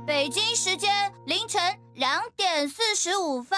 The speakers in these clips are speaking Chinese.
北京时间凌晨2点45分。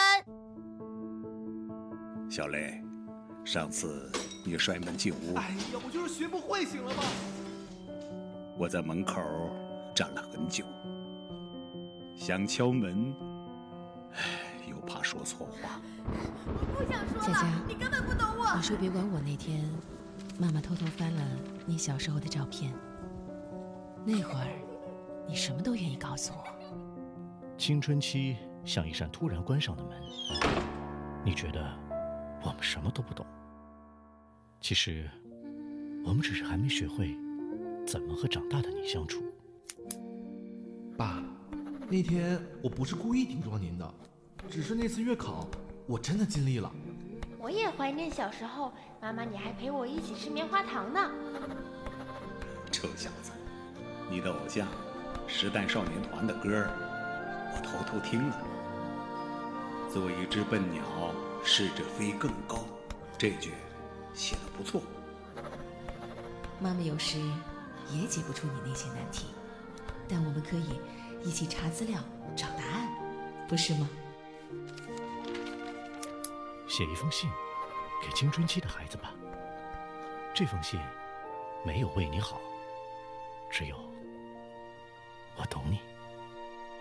小雷，上次你摔门进屋， 哎呀，我就是学不会，醒了吧？ 我在门口站了很久，想敲门，又怕说错话。 我不想说了， 佳佳， 你根本不懂我。 你说别管我那天，妈妈偷偷翻了你小时候的照片，那会儿你什么都愿意告诉我。 青春期像一扇突然关上的门，你觉得我们什么都不懂，其实我们只是还没学会怎么和长大的你相处。 爸，那天我不是故意顶撞您的，只是那次月考我真的尽力了。 我也怀念小时候，妈妈你还陪我一起吃棉花糖呢。 臭小子，你的偶像时代少年团的歌我偷偷听了。做一只笨鸟，试着飞更高，这句写得不错。 妈妈有时也解不出你那些难题，但我们可以一起查资料找答案，不是吗？ 写一封信给青春期的孩子吧，这封信没有为你好，只有我懂你。